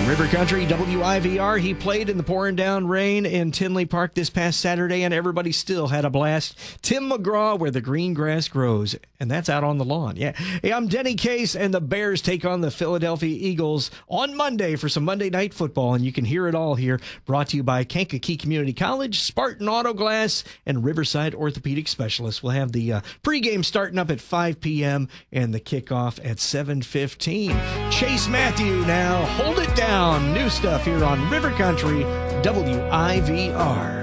River Country, WIVR. He played in the pouring down rain in Tinley Park this past Saturday, and everybody still had a blast. Tim McGraw, where the green grass grows, and that's out on the lawn. Yeah. Hey, I'm Denny Case, and the Bears take on the Philadelphia Eagles on Monday for some Monday Night Football, and you can hear it all here. Brought to you by Kankakee Community College, Spartan Auto Glass, and Riverside Orthopedic Specialists. We'll have the pregame starting up at 5 p.m. and the kickoff at 7:15. Chase Matthew now. Hold it down. New stuff here on River Country, WIVR.